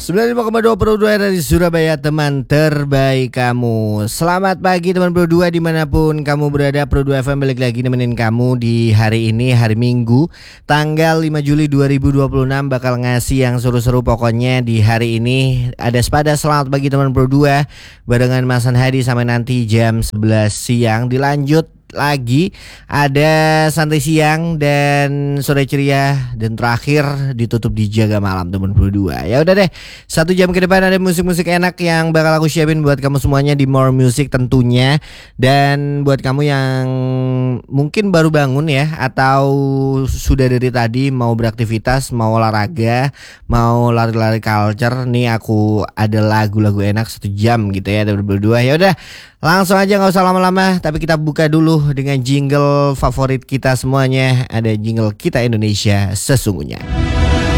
95,2 Pro 2 dari Surabaya, teman terbaik kamu. Selamat pagi teman Pro 2 dimanapun kamu berada. Pro 2 FM balik lagi nemenin kamu di hari ini, hari Minggu tanggal 5 Juli 2026. Bakal ngasih yang seru-seru pokoknya di hari ini. Ada Sepada, selamat pagi teman Pro 2 barengan Mas Hadi sampai nanti jam 11 siang. Dilanjut lagi ada santai siang dan sore ceria, dan terakhir ditutup di jaga malam teman berdua. Ya udah deh, 1 jam ke depan ada musik-musik enak yang bakal aku siapin buat kamu semuanya di More Music tentunya. Dan buat kamu yang mungkin baru bangun ya, atau sudah dari tadi mau beraktivitas, mau olahraga, mau lari-lari culture, nih aku ada lagu-lagu enak 1 jam gitu ya teman berdua. Ya udah, langsung aja nggak usah lama-lama, tapi kita buka dulu dengan jingle favorit kita semuanya. Ada jingle Kita Indonesia Sesungguhnya.